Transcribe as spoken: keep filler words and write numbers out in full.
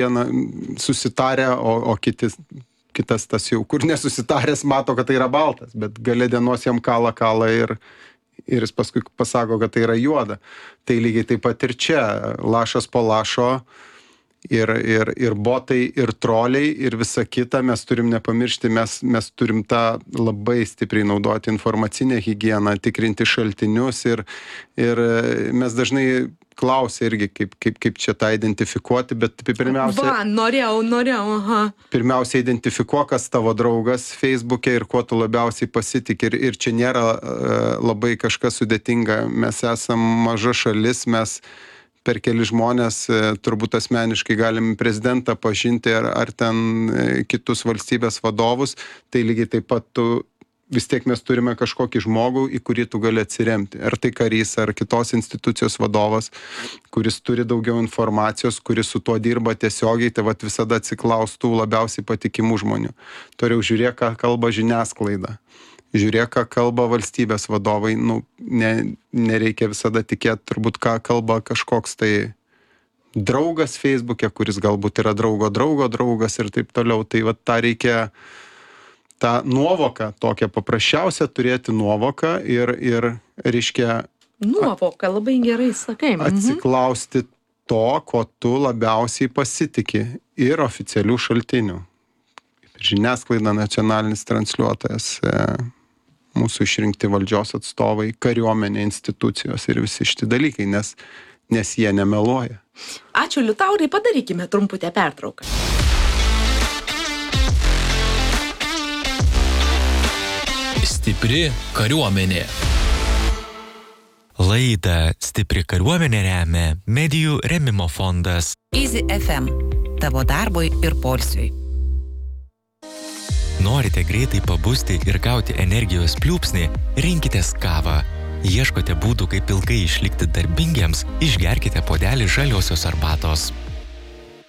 viena susitarę, o, o kiti, kitas tas jau, kur nesusitaręs, mato, kad tai yra baltas, bet gale dienos jam kala kala ir, ir jis paskui pasako, kad tai yra juoda. Tai lygiai taip pat ir čia, lašas po lašo, ir, ir, ir botai, ir troliai, ir visa kita, mes turim nepamiršti, mes, mes turim tą labai stipriai naudoti informacinę higieną, tikrinti šaltinius ir, ir mes dažnai klausia irgi, kaip, kaip, kaip čia tą identifikuoti, bet pirmiausia... Va, norėjau, norėjau, aha. Pirmiausia, identifikuok, kas tavo draugas Facebook'e ir kuo tu labiausiai pasitik. Ir, ir čia nėra uh, labai kažkas sudėtinga. Mes esam maža šalis, mes per keli žmonės uh, turbūt asmeniškai galim prezidentą pažinti ar, ar ten uh, kitus valstybės vadovus. Tai lygiai taip pat tu vis tiek mes turime kažkokį žmogų, į kurį tu gali atsiremti. Ar tai karys, ar kitos institucijos vadovas, kuris turi daugiau informacijos, kuris su tuo dirba tiesiogiai, tai vat visada atsiklaus tų labiausiai patikimų žmonių. Toliau žiūrėk, ką kalba žiniasklaida. Žiūrėk, ką kalba valstybės vadovai. Nu, ne, nereikia visada tikėti, turbūt, ką kalba kažkoks tai draugas Facebook'e, kuris galbūt yra draugo draugo draugas ir taip toliau. Tai vat tą reikia... tą nuovoką, tokią paprasčiausią turėti nuovoką ir, ir reiškia... Nuovoką, labai gerai sakai. Atsiklausti to, ko tu labiausiai pasitiki ir oficialių šaltinių. Žiniasklaida, nacionalinis transliuotojas, mūsų išrinkti valdžios atstovai, kariuomenė, institucijos ir visi šitie dalykai, nes, nes jie nemeluoja. Ačiū, Liutaurai, padarykime trumputę pertrauką. Stipri kariuomenė. Laidą Stipri kariuomenė remia Medijų rėmimo fondas. Easy F M. Tavo darbui ir poilsiui. Norite greitai pabusti ir gauti energijos pliūpsnį? Rinkitės kavą. Ieškote būdų, kaip ilgai išlikti darbingiems? Išgerkite puodelį žaliosios arbatos.